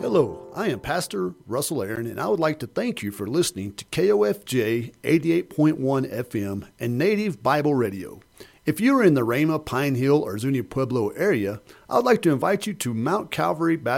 Hello, I am Pastor Russell Aaron, and I would like to thank you for listening to KOFJ 88.1 FM and Native Bible Radio. If you are in the Rama, Pine Hill, or Zuni Pueblo area, I would like to invite you to Mount Calvary Baptist